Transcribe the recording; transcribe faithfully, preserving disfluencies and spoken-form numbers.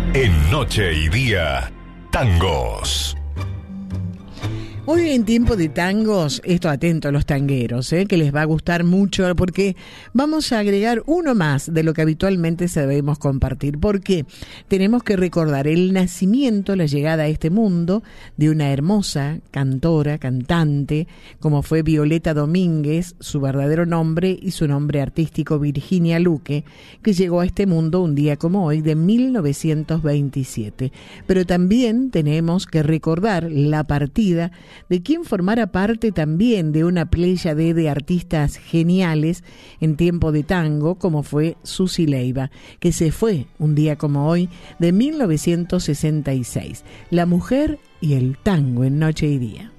En Noche y Día, tangos. Hoy en tiempo de tangos, esto atento a los tangueros, ¿eh? que les va a gustar mucho porque vamos a agregar uno más de lo que habitualmente sabemos compartir, porque tenemos que recordar el nacimiento, la llegada a este mundo de una hermosa cantora, cantante, como fue Violeta Domínguez, su verdadero nombre y su nombre artístico Virginia Luque, que llegó a este mundo un día como hoy de mil novecientos veintisiete. Pero también tenemos que recordar la partida de quien formara parte también de una pléyade de artistas geniales en tiempo de tango, como fue Susi Leiva, que se fue un día como hoy de mil novecientos sesenta y seis. La mujer y el tango en Noche y Día.